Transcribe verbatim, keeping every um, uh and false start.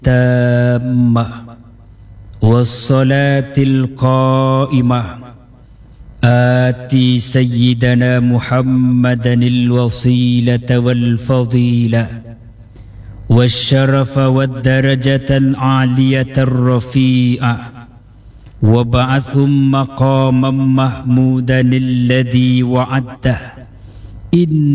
التامة والصلاة القائمة آتي سيدنا محمدا الوصيلة والفضيلة والشرف والدرجة العالية الرفيعة وابعثهم مقاما محمودا الذي وعدته إن